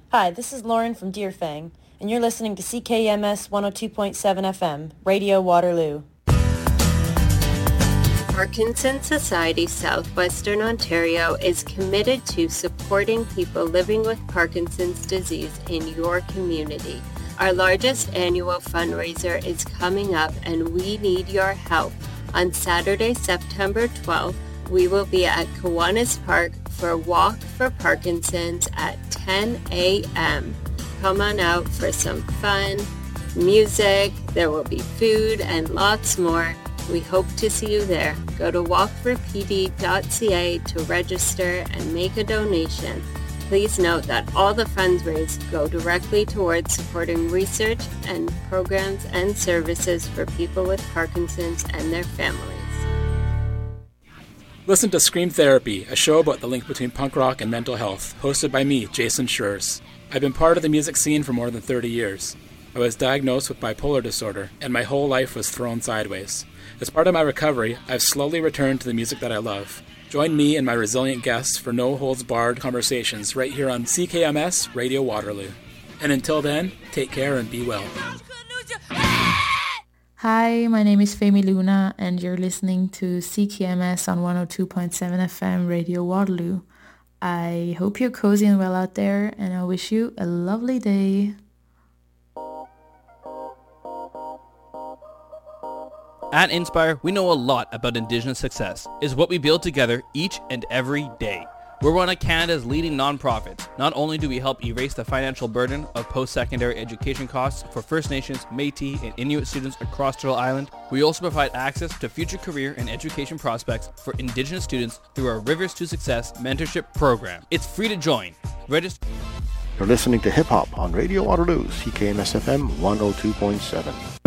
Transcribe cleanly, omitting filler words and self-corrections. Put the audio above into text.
Hi, this is Lauren from Deerfang, and you're listening to CKMS 102.7 FM, Radio Waterloo. Parkinson's Society Southwestern Ontario is committed to supporting people living with Parkinson's disease in your community. Our largest annual fundraiser is coming up and we need your help. On Saturday, September 12th, we will be at Kiwanis Park for Walk for Parkinson's at 10 a.m. Come on out for some fun, music, there will be food and lots more. We hope to see you there. Go to walkforpd.ca to register and make a donation. Please note that all the funds raised go directly towards supporting research and programs and services for people with Parkinson's and their families. Listen to Scream Therapy, a show about the link between punk rock and mental health, hosted by me, Jason Schurz. I've been part of the music scene for more than 30 years. I was diagnosed with bipolar disorder, and my whole life was thrown sideways. As part of my recovery, I've slowly returned to the music that I love. Join me and my resilient guests for no-holds-barred conversations right here on CKMS Radio Waterloo. And until then, take care and be well. Hi, my name is Femi Luna, and you're listening to CKMS on 102.7 FM Radio Waterloo. I hope you're cozy and well out there, and I wish you a lovely day. At Inspire, we know a lot about Indigenous success. It's what we build together each and every day. We're one of Canada's leading nonprofits. Not only do we help erase the financial burden of post-secondary education costs for First Nations, Métis, and Inuit students across Turtle Island, we also provide access to future career and education prospects for Indigenous students through our Rivers to Success mentorship program. It's free to join. Register. You're listening to Hip Hop on Radio Waterloo, CKMS FM 102.7.